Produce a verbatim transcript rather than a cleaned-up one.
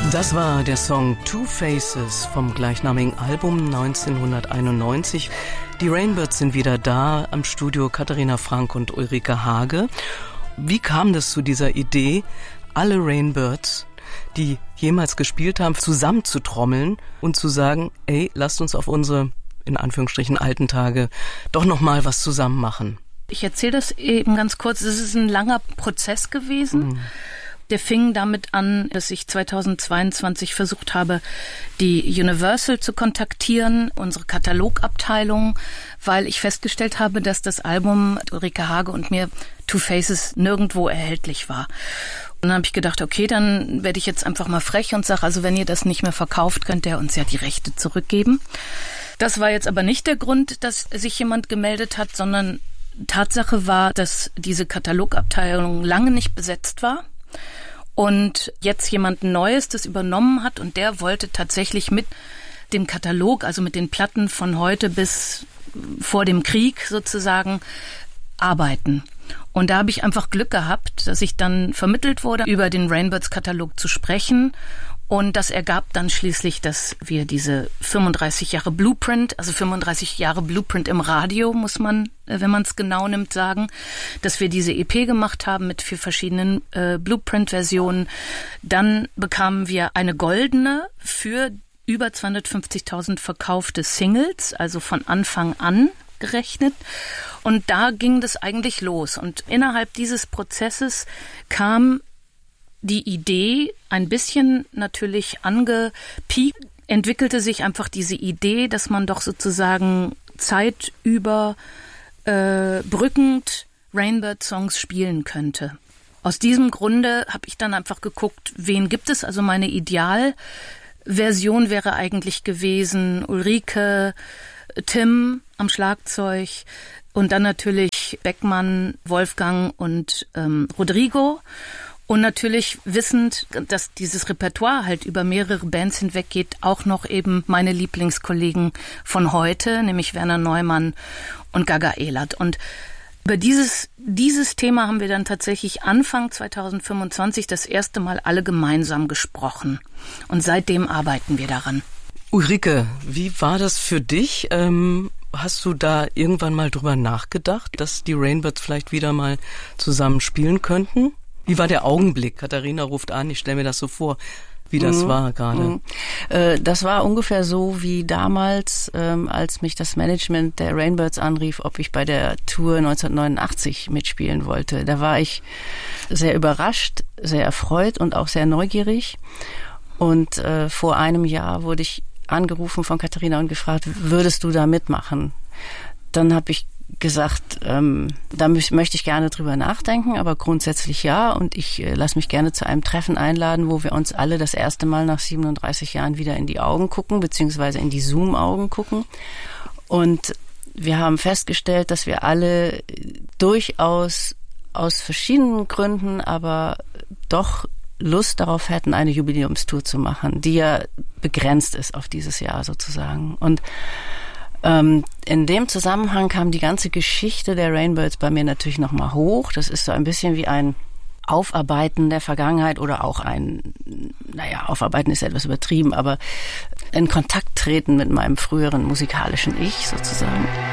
Das war der Song Two Faces vom gleichnamigen Album neunzehnhunderteinundneunzig. Die Rainbirds sind wieder da am Studio, Katharina Frank und Ulrike Hage. Wie kam das zu dieser Idee, alle Rainbirds, die jemals gespielt haben, zusammenzutrommeln und zu sagen, ey, lasst uns auf unsere, in Anführungsstrichen, alten Tage doch nochmal was zusammen machen? Ich erzähle das eben ganz kurz. Es ist ein langer Prozess gewesen. Mhm. Der fing damit an, dass ich zweitausendzweiundzwanzig versucht habe, die Universal zu kontaktieren, unsere Katalogabteilung, weil ich festgestellt habe, dass das Album Ulrike Hage und mir Two Faces nirgendwo erhältlich war. Und dann habe ich gedacht, okay, dann werde ich jetzt einfach mal frech und sage, also wenn ihr das nicht mehr verkauft, könnt ihr uns ja die Rechte zurückgeben. Das war jetzt aber nicht der Grund, dass sich jemand gemeldet hat, sondern Tatsache war, dass diese Katalogabteilung lange nicht besetzt war. Und jetzt jemand Neues das übernommen hat und der wollte tatsächlich mit dem Katalog, also mit den Platten von heute bis vor dem Krieg sozusagen, arbeiten. Und da habe ich einfach Glück gehabt, dass ich dann vermittelt wurde, über den Rainbirds-Katalog zu sprechen. Und das ergab dann schließlich, dass wir diese fünfunddreißig Jahre Blueprint, also fünfunddreißig Jahre Blueprint im Radio, muss man, wenn man es genau nimmt, sagen, dass wir diese E P gemacht haben mit vier verschiedenen äh, Blueprint-Versionen. Dann bekamen wir eine goldene für über zweihundertfünfzigtausend verkaufte Singles, also von Anfang an gerechnet. Und da ging das eigentlich los. Und innerhalb dieses Prozesses kam die Idee, ein bisschen natürlich angepiekt, entwickelte sich einfach diese Idee, dass man doch sozusagen zeitüber äh, brückend Rainbird-Songs spielen könnte. Aus diesem Grunde habe ich dann einfach geguckt, wen gibt es? Also meine Idealversion wäre eigentlich gewesen Ulrike, Tim am Schlagzeug und dann natürlich Beckmann, Wolfgang und ähm, Rodrigo. Und natürlich wissend, dass dieses Repertoire halt über mehrere Bands hinweg geht, auch noch eben meine Lieblingskollegen von heute, nämlich Werner Neumann und Gaga Elert. Und über dieses, dieses Thema haben wir dann tatsächlich Anfang zweitausendfünfundzwanzig das erste Mal alle gemeinsam gesprochen. Und seitdem arbeiten wir daran. Ulrike, wie war das für dich? Ähm, hast du da irgendwann mal drüber nachgedacht, dass die Rainbirds vielleicht wieder mal zusammen spielen könnten? Wie war der Augenblick? Katharina ruft an, ich stelle mir das so vor, wie das mhm. war gerade. Mhm. Äh, das war ungefähr so wie damals, ähm, als mich das Management der Rainbirds anrief, ob ich bei der Tour neunzehnhundertneunundachtzig mitspielen wollte. Da war ich sehr überrascht, sehr erfreut und auch sehr neugierig. Und äh, vor einem Jahr wurde ich angerufen von Katharina und gefragt, würdest du da mitmachen? Dann habe ich gesagt, ähm, da mü- möchte ich gerne drüber nachdenken, aber grundsätzlich ja. Und ich äh, lasse mich gerne zu einem Treffen einladen, wo wir uns alle das erste Mal nach siebenunddreißig Jahren wieder in die Augen gucken, beziehungsweise in die Zoom-Augen gucken. Und wir haben festgestellt, dass wir alle durchaus aus verschiedenen Gründen, aber doch Lust darauf hätten, eine Jubiläumstour zu machen, die ja begrenzt ist auf dieses Jahr sozusagen. Und Ähm, in dem Zusammenhang kam die ganze Geschichte der Rainbirds bei mir natürlich nochmal hoch. Das ist so ein bisschen wie ein Aufarbeiten der Vergangenheit oder auch ein, naja, Aufarbeiten ist etwas übertrieben, aber in Kontakt treten mit meinem früheren musikalischen Ich sozusagen.